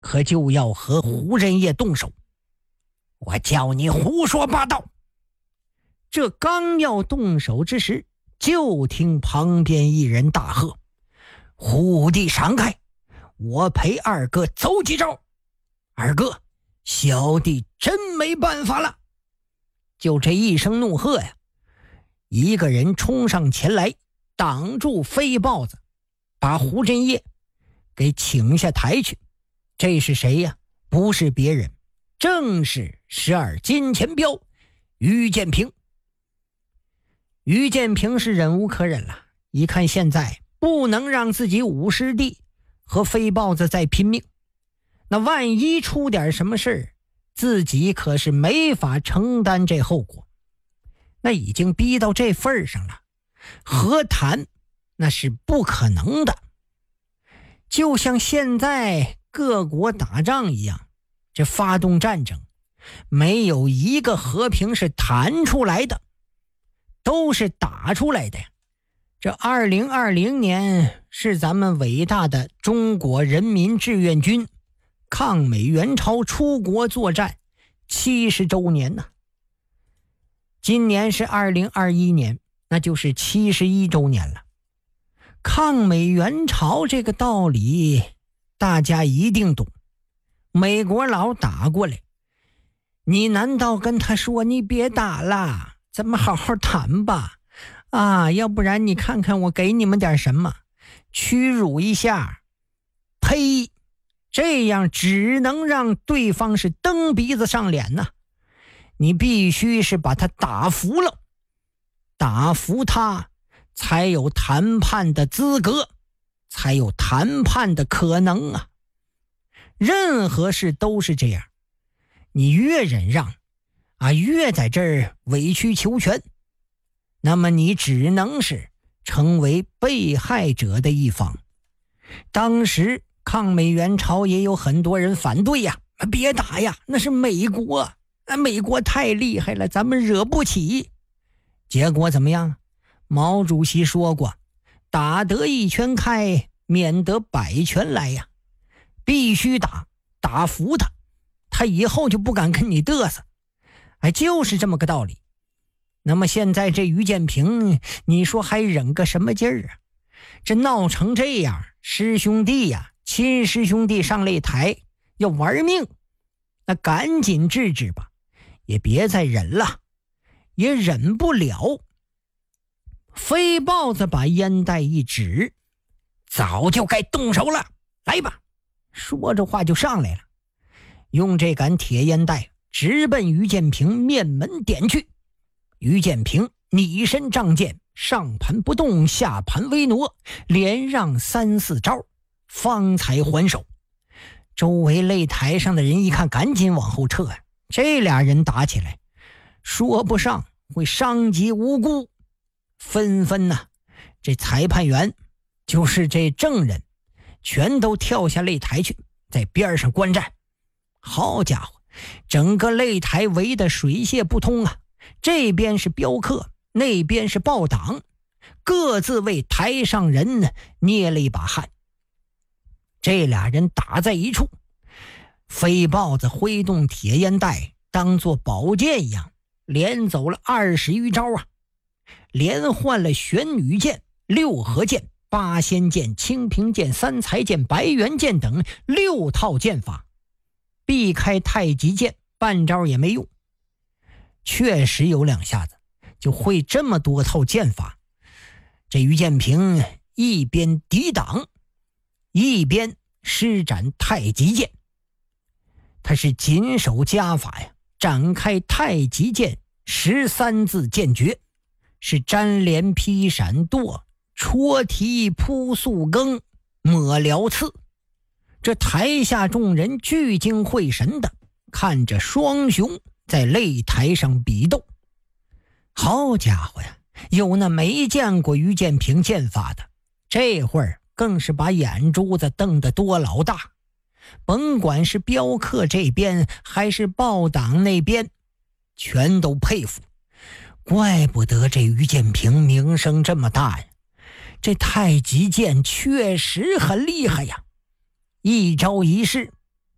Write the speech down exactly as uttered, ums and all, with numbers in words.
可就要和胡振业动手。我叫你胡说八道！这刚要动手之时，就听旁边一人大喝：胡弟闪开，我陪二哥走几招。二哥，小弟真没办法了。就这一声怒喝呀，一个人冲上前来，挡住飞豹子，把胡振业给请下台去。这是谁呀？不是别人，正是十二金钱镖于建平。于建平是忍无可忍了，一看现在不能让自己五师弟和飞豹子再拼命，那万一出点什么事，自己可是没法承担这后果。那已经逼到这份上了，和谈那是不可能的。就像现在各国打仗一样，这发动战争没有一个和平是谈出来的，都是打出来的呀。这二零二零年是咱们伟大的中国人民志愿军抗美援朝出国作战七十周年呢。今年是二零二一年，那就是七十一周年了。抗美援朝这个道理大家一定懂。美国佬打过来，你难道跟他说你别打了，咱们好好谈吧啊，要不然你看看我给你们点什么，屈辱一下。呸，这样只能让对方是蹬鼻子上脸呐、啊。你必须是把他打服了，打服他才有谈判的资格，才有谈判的可能啊。任何事都是这样，你越忍让啊，越在这儿委曲求全，那么你只能是成为被害者的一方。当时抗美援朝也有很多人反对呀，别打呀，那是美国，美国太厉害了，咱们惹不起。结果怎么样？毛主席说过，打得一拳开，免得百拳来呀，必须打，打服他，他以后就不敢跟你嘚瑟。哎，就是这么个道理。那么现在这于建平，你说还忍个什么劲儿啊？这闹成这样，师兄弟呀、啊，亲师兄弟上擂台要玩命，那赶紧制止吧，也别再忍了，也忍不了。飞豹子把烟袋一指，早就该动手了，来吧。说着话就上来了，用这杆铁烟袋直奔于建平面门点去。于建平拟身仗剑，上盘不动，下盘微挪，连让三四招，方才还手。周围擂台上的人一看，赶紧往后撤呀。这俩人打起来，说不上会伤及无辜，纷纷呐、啊，这裁判员就是这证人，全都跳下擂台去，在边上观战。好家伙，整个擂台围得水泄不通啊！这边是镖客，那边是暴党，各自为台上人捏了一把汗。这俩人打在一处，飞豹子挥动铁烟袋当作宝剑一样，连走了二十余招啊，连换了玄女剑、六合剑、八仙剑、清平剑、三才剑、白猿剑等六套剑法，避开太极剑半招也没用。确实有两下子就会这么多套剑法。这于建平一边抵挡，一边施展太极剑。他是紧守家法呀，展开太极剑十三字剑诀，是粘连劈闪剁，戳提扑速更，抹撩刺。这台下众人聚精会神的看着双雄在擂台上比斗。好家伙呀，有那没见过于建平剑法的，这会儿更是把眼珠子瞪得多老大。甭管是镖客这边还是暴党那边，全都佩服。怪不得这于建平名声这么大呀，这太极剑确实很厉害呀。一招一式